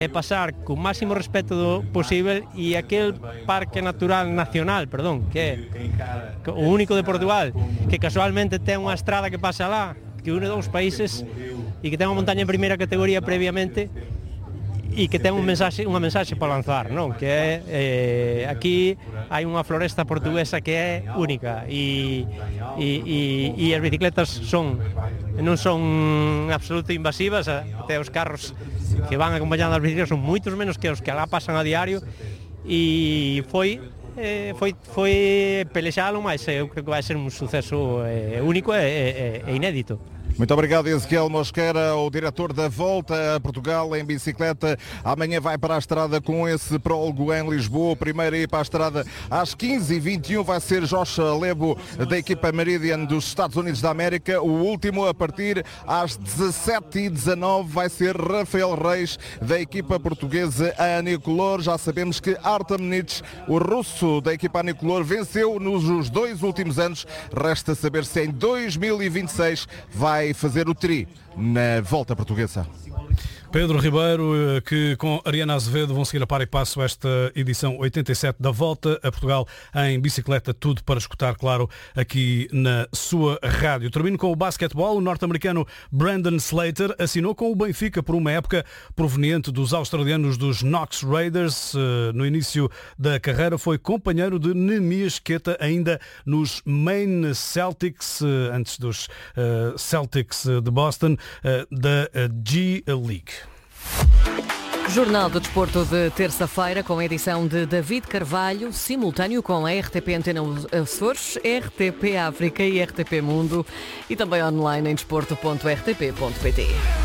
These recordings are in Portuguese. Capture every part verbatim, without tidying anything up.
é pasar co máximo respeto do posible e aquel parque natural nacional, perdón, que é o único de Portugal, que casualmente ten unha estrada que pasa lá, que une dous países e que ten unha montaña en primeira categoría previamente e que ten un mensaxe, unha mensaxe para lanzar, non? Que é, eh, aquí hai unha floresta portuguesa que é única e, e, e, e as bicicletas son non son absoluto invasivas, até os carros que van acompañando as bicicletas son moitos menos que os que alá pasan a diario e foi eh, foi, foi pelexalo, mas eu creo que vai ser un suceso eh, único e, e, e inédito. Muito obrigado, Ezequiel Mosquera, o diretor da Volta a Portugal em bicicleta. Amanhã vai para a estrada com esse prólogo em Lisboa. O primeiro a ir para a estrada às quinze e vinte e um vai ser Joshua Lebo, da equipa Meridian dos Estados Unidos da América. O último, a partir às dezassete e dezanove, vai ser Rafael Reis, da equipa portuguesa Anicolor. Já sabemos que Artem Nitsch, o russo da equipa Anicolor, venceu nos dois últimos anos. Resta saber se em dois mil e vinte e seis vai fazer o tri na Volta Portuguesa. Pedro Ribeiro, que com Ariana Azevedo vão seguir a par e passo esta edição oitenta e sete da Volta a Portugal em bicicleta, tudo para escutar, claro, aqui na sua rádio. Termino com o basquetebol. O norte-americano Brandon Slater assinou com o Benfica por uma época, proveniente dos australianos dos Knox Raiders. No início da carreira foi companheiro de Neemias Queta, ainda nos Maine Celtics, antes dos Celtics de Boston, da G-League. Jornal do Desporto de terça-feira, com a edição de David Carvalho, simultâneo com a R T P Antena Açores, R T P África e R T P Mundo, e também online em desporto ponto r t p ponto p t.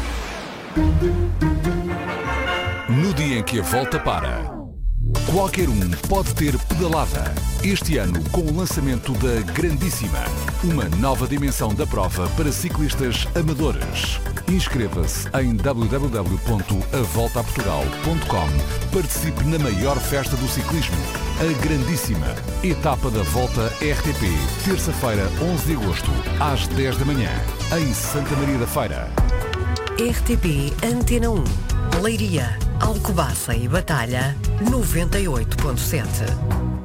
No dia em que a volta para, qualquer um pode ter pedalada. Este ano, com o lançamento da Grandíssima, uma nova dimensão da prova para ciclistas amadores. Inscreva-se em w w w ponto a volta a portugal ponto com. Participe na maior festa do ciclismo, a Grandíssima. Etapa da Volta R T P, terça-feira, onze de agosto, às dez da manhã, em Santa Maria da Feira. R T P Antena um, Leiria, Alcobaça e Batalha, noventa e oito ponto sete.